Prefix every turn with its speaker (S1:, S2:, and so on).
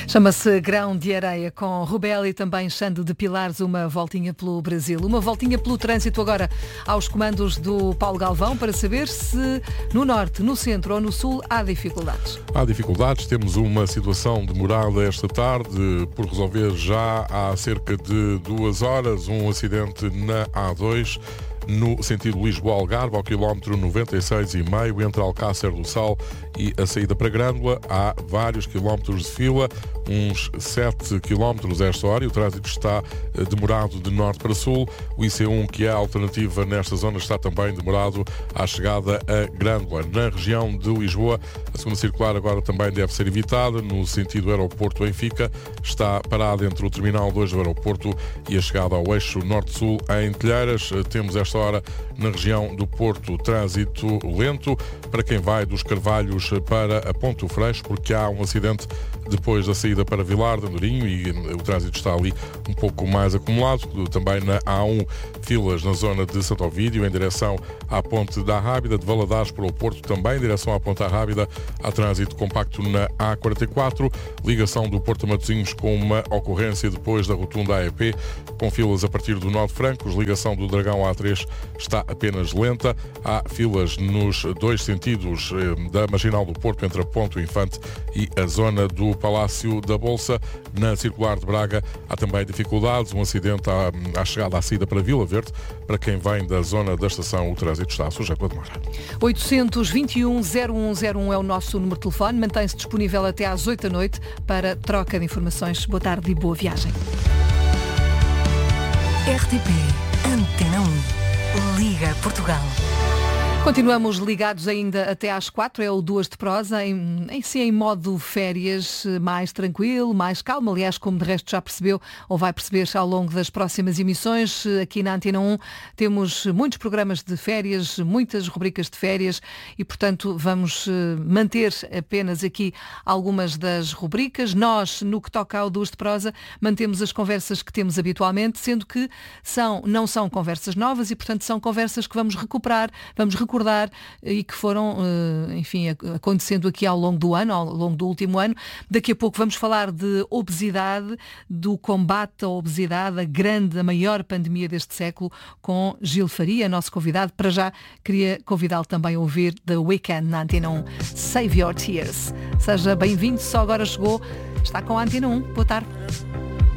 S1: Chama-se Grão de Areia, com Rubel e também Xando de Pilares, uma voltinha pelo Brasil. Uma voltinha pelo trânsito agora aos comandos do Paulo Galvão para saber se no norte, no centro ou no sul há dificuldades.
S2: Há dificuldades, temos uma situação demorada esta tarde por resolver já há cerca de 2 horas, um acidente na A2. No sentido Lisboa-Algarve, ao quilómetro 96,5, entre Alcácer do Sal e a saída para Grândola, há vários quilómetros de fila, uns 7 quilómetros a esta hora, e o trânsito está demorado de norte para sul. O IC1, que é a alternativa nesta zona, está também demorado à chegada a Grândola. Na região de Lisboa, a segunda circular agora também deve ser evitada. No sentido aeroporto-Benfica, está parada entre o Terminal 2 do aeroporto e a chegada ao eixo norte-sul em Telheiras. Temos esta hora na região do Porto trânsito lento para quem vai dos Carvalhos para a Ponte do Freixo, porque há um acidente depois da saída para Vilar de Andorinho e o trânsito está ali um pouco mais acumulado. Também na A1, filas na zona de Santo Ovídio em direção à Ponte da Rábida, de Valadares para o Porto também em direção à Ponte da Rábida. Há trânsito compacto na A44, ligação do Porto a Matosinhos com uma ocorrência depois da rotunda AEP, com filas a partir do Nó de Francos. Ligação do Dragão A3 está apenas lenta. Há filas nos dois sentidos da Marginal do Porto, entre a Ponte do Infante e a zona do Palácio da Bolsa. Na circular de Braga há também dificuldades, um acidente à chegada à saída para Vila Verde. Para quem vem da zona da estação, o trânsito está sujeito a demora.
S1: 821-0101 é o nosso número de telefone, mantém-se disponível até às 8 da noite para troca de informações. Boa tarde e boa viagem.
S3: RTP Antena 1, Liga Portugal.
S1: Continuamos ligados ainda até às 4, é o Duas de Prosa, em modo férias, mais tranquilo, mais calmo, aliás, como de resto já percebeu ou vai perceber ao longo das próximas emissões. Aqui na Antena 1 temos muitos programas de férias, muitas rubricas de férias e, portanto, vamos manter apenas aqui algumas das rubricas. Nós, no que toca ao Duas de Prosa, mantemos as conversas que temos habitualmente, sendo que não são conversas novas e, portanto, são conversas que vamos recuperar, vamos recordar e que foram, acontecendo aqui ao longo do ano, ao longo do último ano. Daqui a pouco vamos falar de obesidade, do combate à obesidade, a maior pandemia deste século, com Gil Faria, nosso convidado. Para já, queria convidá-lo também a ouvir The Weeknd na Antena 1, Save Your Tears. Seja bem-vindo, só agora chegou, está com a Antena 1. Boa tarde.